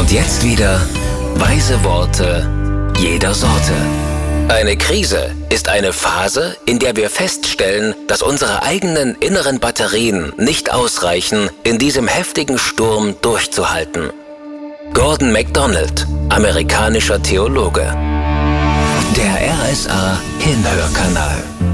Und jetzt wieder weise Worte jeder Sorte. Eine Krise ist eine Phase, in der wir feststellen, dass unsere eigenen inneren Batterien nicht ausreichen, in diesem heftigen Sturm durchzuhalten. Gordon MacDonald, amerikanischer Theologe. Der RSA Hinhörkanal.